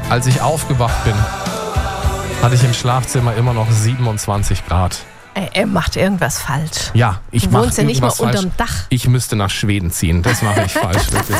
Als ich aufgewacht bin, hatte ich im Schlafzimmer immer noch 27 Grad. Er macht irgendwas falsch. Ja, ich Du mache wohnst ja nicht mal irgendwas falsch. unterm Dach. Ich müsste nach Schweden ziehen. Das mache ich falsch, wirklich.